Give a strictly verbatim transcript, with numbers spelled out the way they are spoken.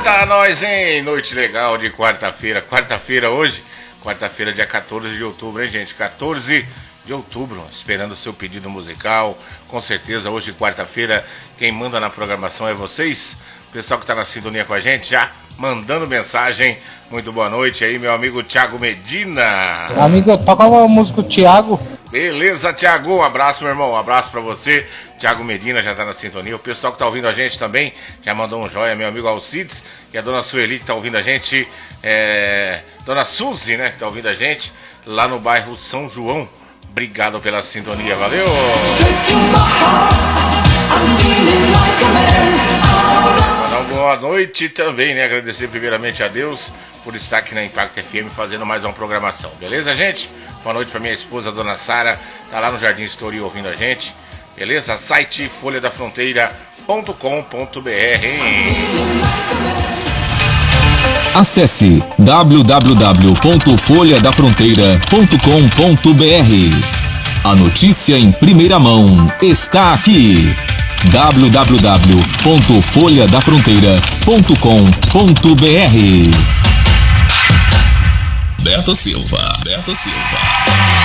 Eita, nós, hein? Noite legal de quarta-feira. Quarta-feira hoje, quarta-feira, dia quatorze de outubro, hein, gente? quatorze de outubro, esperando o seu pedido musical. Com certeza, hoje, quarta-feira, quem manda na programação é vocês. Pessoal que tá na sintonia com a gente, já mandando mensagem. Muito boa noite aí, meu amigo Thiago Medina. Amigo, toca uma música do Thiago. Beleza, Thiago, um abraço, meu irmão, um abraço pra você. Thiago Medina já tá na sintonia. O pessoal que tá ouvindo a gente também já mandou um joia, meu amigo Alcides. E a dona Sueli que tá ouvindo a gente, é... dona Suzy, né, que tá ouvindo a gente lá no bairro São João. Obrigado pela sintonia, valeu! Mandar uma boa noite também, né? Agradecer primeiramente a Deus por estar aqui na Impact F M fazendo mais uma programação, beleza, gente? Boa noite pra minha esposa, dona Sara, tá lá no Jardim Estoril ouvindo a gente, beleza? Site folha da fronteira ponto com ponto br, hein? Acesse w w w ponto folha da fronteira ponto com ponto br. A notícia em primeira mão está aqui. w w w ponto folha da fronteira ponto com ponto br. Beto Silva, Beto Silva.